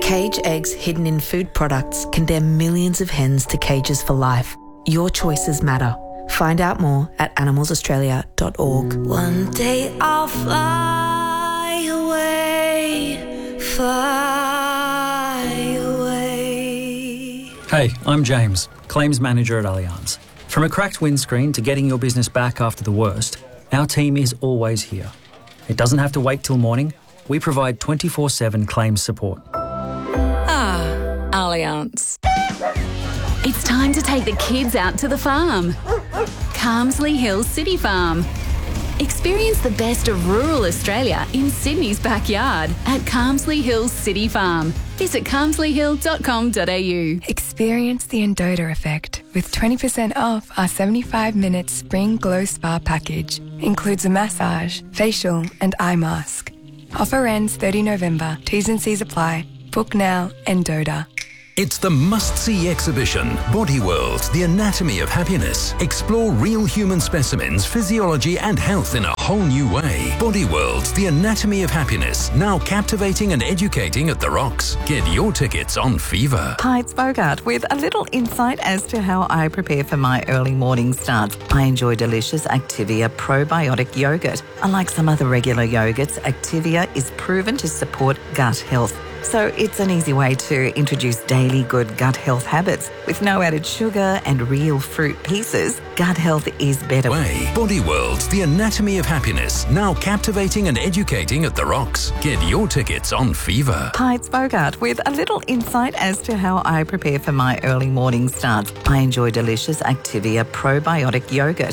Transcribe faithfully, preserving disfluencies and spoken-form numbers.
Cage eggs hidden in food products condemn millions of hens to cages for life. Your choices matter. Find out more at animals australia dot org. One day I'll fly away, fly away. Hey, I'm James, Claims Manager at Allianz. From a cracked windscreen to getting your business back after the worst, our team is always here. It doesn't have to wait till morning. We provide twenty-four seven claims support. Ah, Allianz. It's time to take the kids out to the farm. Carmsley Hills City Farm. Experience the best of rural Australia in Sydney's backyard at Carmsley Hills City Farm. Visit carmsley hill dot com dot a u. Experience the Endota effect with twenty percent off our seventy-five minute Spring Glow Spa package. Includes a massage, facial and eye mask. Offer ends thirtieth November. T's and C's apply. Book now, Endota. It's the must-see exhibition, Body World, the Anatomy of Happiness. Explore real human specimens, physiology and health in a whole new way. Body World, the Anatomy of Happiness, now captivating and educating at the Rocks. Get your tickets on Fever. Hi, it's Bogart with a little insight as to how I prepare for my early morning starts. I enjoy delicious Activia probiotic yogurt. Unlike some other regular yogurts, Activia is proven to support gut health. So it's an easy way to introduce daily good gut health habits. With no added sugar and real fruit pieces, gut health is better. Way. Body World, the Anatomy of Happiness, now captivating and educating at the Rocks. Get your tickets on Fever. Hi, it's Bogart with a little insight as to how I prepare for my early morning starts. I enjoy delicious Activia probiotic yogurt.